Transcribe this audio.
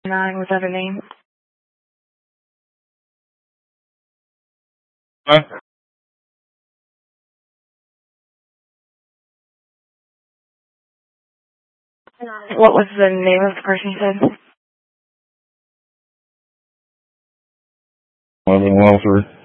Was that her name? Huh? What was the name of the person you said? 11 Welford.